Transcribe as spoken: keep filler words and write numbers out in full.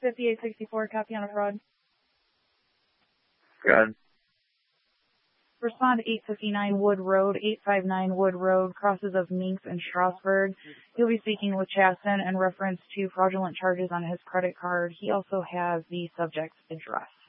fifty-eight sixty-four, copy on a fraud. Good. Respond eight fifty-nine Wood Road, eight fifty-nine Wood Road, crosses of Minks and Strasburg. He'll be speaking with Chasten in reference to fraudulent charges on his credit card. He also has the subject's address.